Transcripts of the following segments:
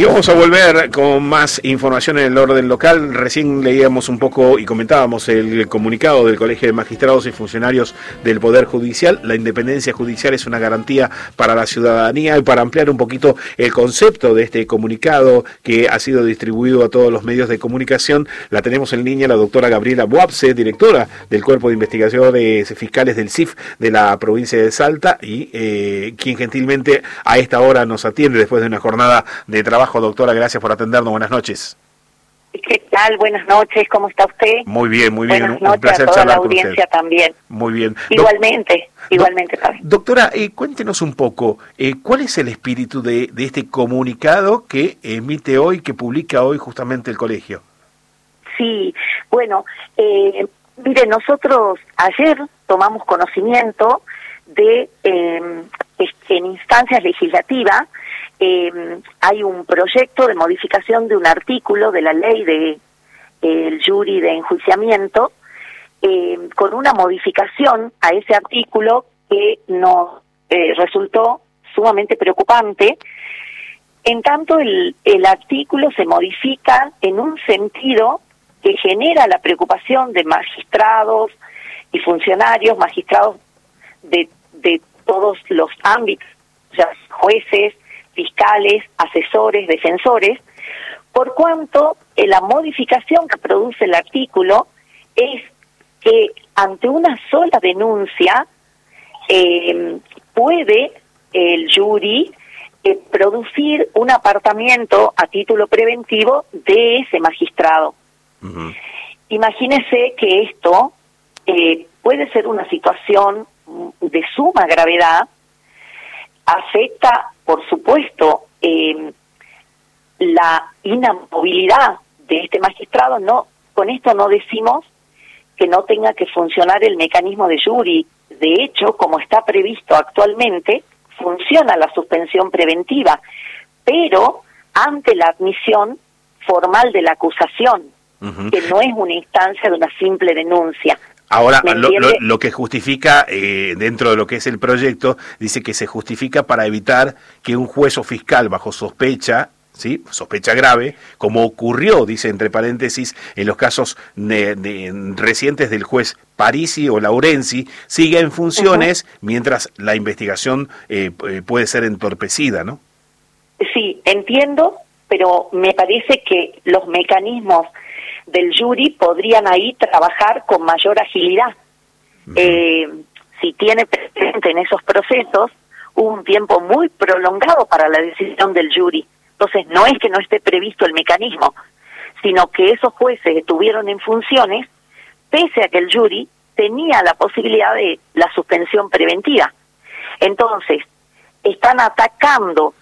Y vamos a volver con más información en el orden local. Recién leíamos un poco y comentábamos el comunicado del Colegio de Magistrados y Funcionarios del Poder Judicial. La independencia judicial es una garantía para la ciudadanía, y para ampliar un poquito el concepto de este comunicado que ha sido distribuido a todos los medios de comunicación, la tenemos en línea la doctora Gabriela Boapse, directora del Cuerpo de Investigaciones Fiscales del CIF de la provincia de Salta, y quien gentilmente a esta hora nos atiende después de una jornada de trabajo. Doctora, gracias por atendernos. Buenas noches. ¿Qué tal? Buenas noches. ¿Cómo está usted? Muy bien, muy bien. Buenas noches un placer a toda charlar la con audiencia usted. también. Muy bien. Igualmente también. Doctora, cuéntenos un poco, ¿cuál es el espíritu de este comunicado que emite hoy, que publica hoy justamente el colegio? Sí, bueno, mire, nosotros ayer tomamos conocimiento de que en instancias legislativas hay un proyecto de modificación de un artículo de la ley de el jury de enjuiciamiento, con una modificación a ese artículo que nos resultó sumamente preocupante. En tanto, el artículo se modifica en un sentido que genera la preocupación de magistrados y funcionarios, magistrados de todos los ámbitos, o sea, jueces, fiscales, asesores, defensores, por cuanto la modificación que produce el artículo es que ante una sola denuncia puede el jury producir un apartamiento a título preventivo de ese magistrado. Uh-huh. Imagínese que esto puede ser una situación de suma gravedad, afecta, por supuesto, la inamovilidad de este magistrado. No, con esto no decimos que no tenga que funcionar el mecanismo de jury. De hecho, como está previsto actualmente, funciona la suspensión preventiva, pero ante la admisión formal de la acusación, uh-huh, que no es una instancia de una simple denuncia. Ahora, lo que justifica, dentro de lo que es el proyecto, dice que se justifica para evitar que un juez o fiscal bajo sospecha, ¿sí?, sospecha grave, como ocurrió, dice entre paréntesis, en los casos recientes del juez Parisi o Laurenzi, siga en funciones, uh-huh, mientras la investigación puede ser entorpecida, ¿no? Sí, entiendo, pero me parece que los mecanismos del jury podrían ahí trabajar con mayor agilidad. Uh-huh. Si tiene presente en esos procesos, hubo un tiempo muy prolongado para la decisión del jury. Entonces, no es que no esté previsto el mecanismo, sino que esos jueces estuvieron en funciones, pese a que el jury tenía la posibilidad de la suspensión preventiva. Entonces, están atacando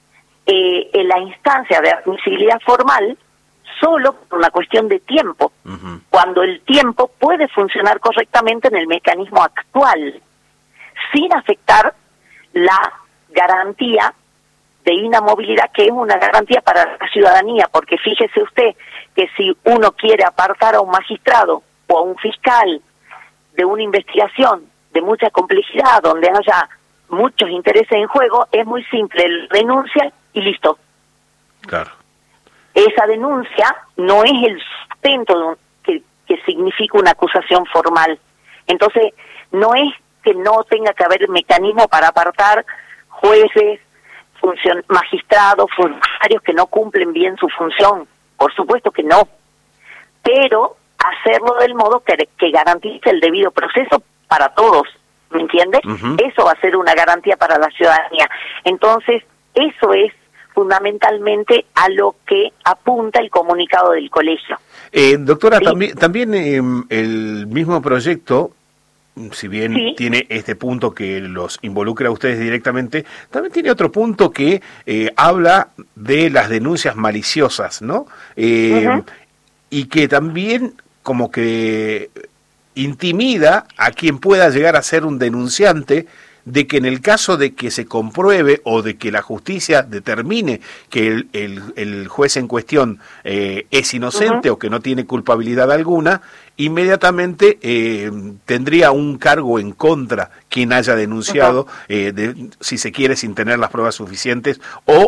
en la instancia de admisibilidad formal solo por una cuestión de tiempo, uh-huh, cuando el tiempo puede funcionar correctamente en el mecanismo actual, sin afectar la garantía de inamovilidad, que es una garantía para la ciudadanía, porque fíjese usted que si uno quiere apartar a un magistrado o a un fiscal de una investigación de mucha complejidad, donde haya muchos intereses en juego, es muy simple, él renuncia y listo. Claro. Esa denuncia no es el sustento que significa una acusación formal. Entonces, no es que no tenga que haber mecanismo para apartar jueces, magistrados, funcionarios que no cumplen bien su función. Por supuesto que no. Pero hacerlo del modo que garantice el debido proceso para todos. ¿Me entiende? Uh-huh. Eso va a ser una garantía para la ciudadanía. Entonces, eso es fundamentalmente a lo que apunta el comunicado del colegio. Doctora, ¿sí? también el mismo proyecto, si bien ¿sí?, tiene este punto que los involucra a ustedes directamente, también tiene otro punto que habla de las denuncias maliciosas, ¿no? Uh-huh. Y que también como que intimida a quien pueda llegar a ser un denunciante, de que en el caso de que se compruebe o de que la justicia determine que el juez en cuestión es inocente, uh-huh, o que no tiene culpabilidad alguna, inmediatamente tendría un cargo en contra quien haya denunciado, uh-huh, si se quiere, sin tener las pruebas suficientes, o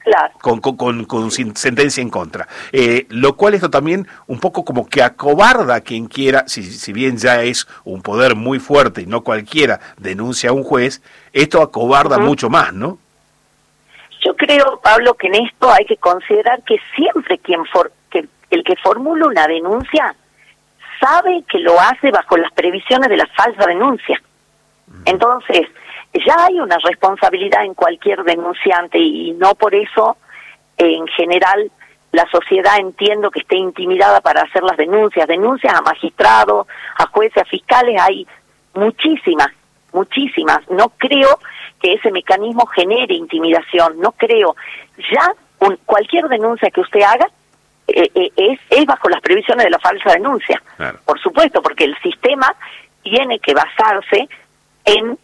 Claro. Con sentencia en contra. Lo cual esto también un poco como que acobarda a quien quiera, si bien ya es un poder muy fuerte y no cualquiera denuncia a un juez, esto acobarda mucho más, ¿no? Yo creo, Pablo, que en esto hay que considerar que siempre que el que formula una denuncia sabe que lo hace bajo las previsiones de la falsa denuncia. Entonces, ya hay una responsabilidad en cualquier denunciante y no por eso, en general, la sociedad entiendo que esté intimidada para hacer las denuncias. Denuncias a magistrados, a jueces, a fiscales, hay muchísimas. No creo que ese mecanismo genere intimidación, no creo. Ya cualquier denuncia que usted haga es bajo las previsiones de la falsa denuncia. Claro. Por supuesto, porque el sistema tiene que basarse en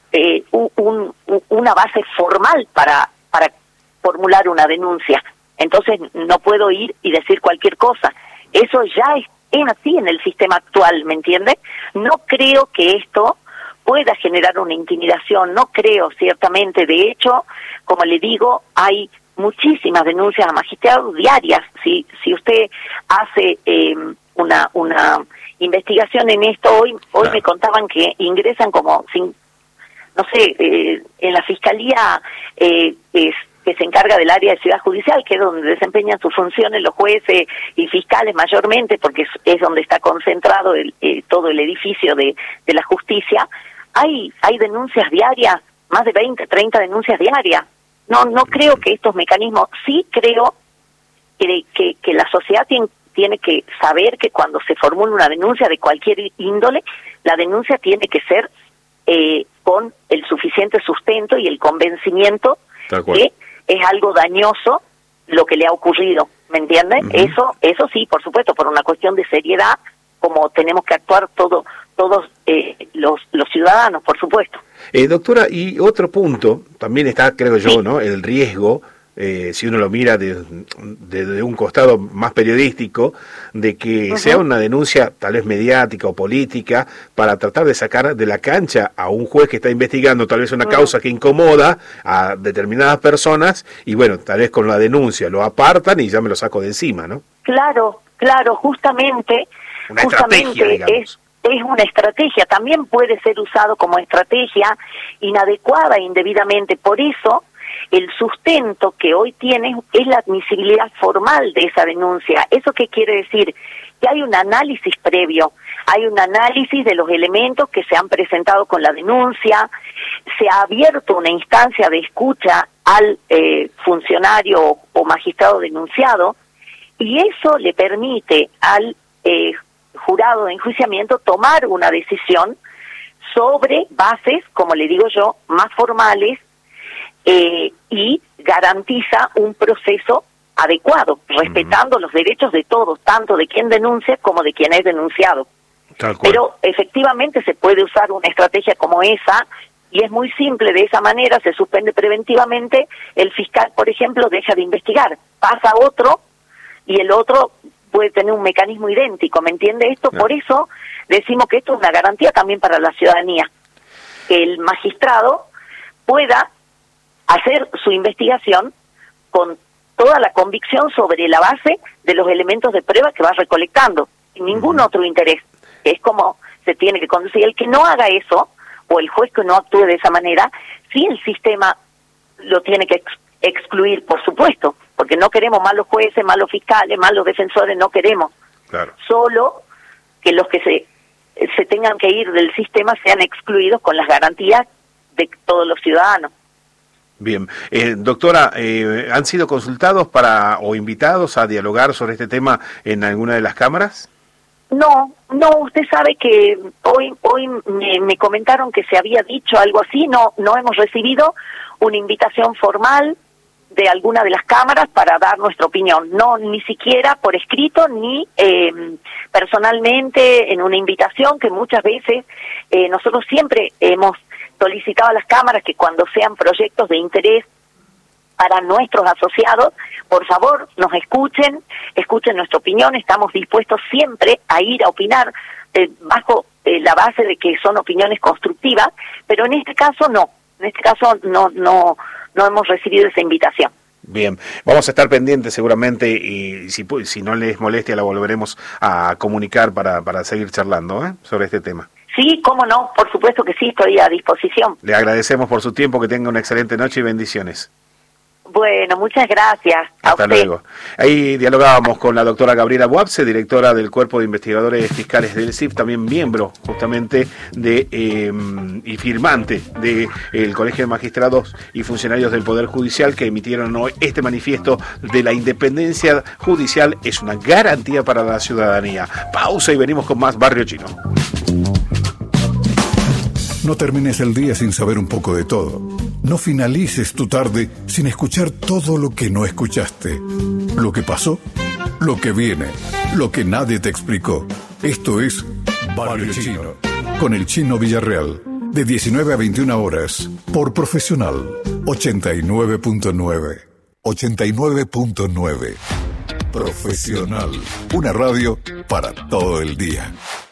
una base formal para formular una denuncia. Entonces no puedo ir y decir cualquier cosa. Eso ya es así en el sistema actual, ¿me entiende? No creo que esto pueda generar una intimidación, no creo ciertamente. De hecho, como le digo, hay muchísimas denuncias a magistrados diarias. Si usted hace una investigación en esto, hoy claro. Me contaban que ingresan como, no sé, en la fiscalía que se encarga del área de ciudad judicial, que es donde desempeñan sus funciones los jueces y fiscales mayormente, porque es donde está concentrado todo el edificio de la justicia. Hay denuncias diarias, más de 20, 30 denuncias diarias. No creo que estos mecanismos, sí creo que la sociedad tiene que saber que cuando se formula una denuncia de cualquier índole, la denuncia tiene que ser con el suficiente sustento y el convencimiento que es algo dañoso lo que le ha ocurrido, ¿me entienden? Eso sí, por supuesto, por una cuestión de seriedad, como tenemos que actuar todos los ciudadanos, por supuesto. Doctora, y otro punto, también está, creo yo, sí. ¿No? El riesgo, si uno lo mira de un costado más periodístico, de que sea una denuncia tal vez mediática o política para tratar de sacar de la cancha a un juez que está investigando tal vez una causa que incomoda a determinadas personas y bueno, tal vez con la denuncia lo apartan y ya me lo saco de encima, ¿no? Claro, justamente una estrategia, digamos. Es una estrategia, también puede ser usado como estrategia inadecuada indebidamente. Por eso, el sustento que hoy tiene es la admisibilidad formal de esa denuncia. ¿Eso qué quiere decir? Que hay un análisis previo, hay un análisis de los elementos que se han presentado con la denuncia, se ha abierto una instancia de escucha al funcionario o magistrado denunciado, y eso le permite al jurado de enjuiciamiento tomar una decisión sobre bases, como le digo yo, más formales, y garantiza un proceso adecuado, respetando los derechos de todos, tanto de quien denuncia como de quien es denunciado. Pero efectivamente se puede usar una estrategia como esa, y es muy simple. De esa manera se suspende preventivamente, el fiscal, por ejemplo, deja de investigar, pasa otro, y el otro puede tener un mecanismo idéntico, ¿me entiende esto? Por eso decimos que esto es una garantía también para la ciudadanía, que el magistrado pueda hacer su investigación con toda la convicción sobre la base de los elementos de prueba que va recolectando, sin ningún otro interés, que es como se tiene que conducir. El que no haga eso, o el juez que no actúe de esa manera, sí el sistema lo tiene que excluir, por supuesto, porque no queremos malos jueces, malos fiscales, malos defensores, no queremos. Claro. Solo que los que se tengan que ir del sistema sean excluidos con las garantías de todos los ciudadanos. Bien. Doctora, ¿han sido consultados o invitados a dialogar sobre este tema en alguna de las cámaras? No, usted sabe que hoy me comentaron que se había dicho algo así, no hemos recibido una invitación formal de alguna de las cámaras para dar nuestra opinión, no, ni siquiera por escrito, ni personalmente en una invitación que muchas veces nosotros siempre hemos solicitado a las cámaras que cuando sean proyectos de interés para nuestros asociados, por favor, nos escuchen nuestra opinión, estamos dispuestos siempre a ir a opinar bajo la base de que son opiniones constructivas, pero en este caso no hemos recibido esa invitación. Bien, vamos a estar pendientes seguramente y si no les molestia la volveremos a comunicar para seguir charlando sobre este tema. Sí, cómo no, por supuesto que sí, estoy a disposición. Le agradecemos por su tiempo, que tenga una excelente noche y bendiciones. Bueno, muchas gracias. Hasta luego. Ahí dialogábamos con la doctora Gabriela Buapse, directora del Cuerpo de Investigadores Fiscales del CIF, también miembro justamente y firmante del Colegio de Magistrados y Funcionarios del Poder Judicial, que emitieron hoy este manifiesto de la independencia judicial. Es una garantía para la ciudadanía. Pausa y venimos con más Barrio Chino. No termines el día sin saber un poco de todo. No finalices tu tarde sin escuchar todo lo que no escuchaste. Lo que pasó, lo que viene, lo que nadie te explicó. Esto es Barrio Chino, con el Chino Villarreal, de 19 a 21 horas, por Profesional 89.9. 89.9. Profesional, una radio para todo el día.